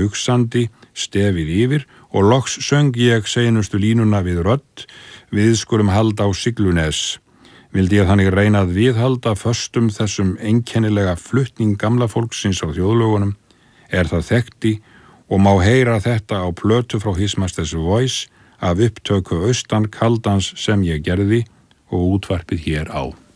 hugsandi, stefið yfir og loks söng ég seinustu línuna við rödd, við skulum halda á Siglunes. Vildi ég þannig reyna að viðhalda föstum þessum einkennilega flutning gamla fólksins á þjóðlögunum, það þekkti og má heyra þetta á plötu frá His Master's Voice af upptöku austan kaldans sem ég gerði og útvarpið hér á.